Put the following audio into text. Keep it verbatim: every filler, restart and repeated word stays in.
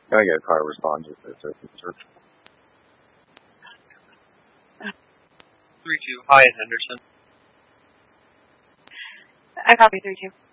Can I get a car to respond to this search? three two, hi, Henderson. I copy three two.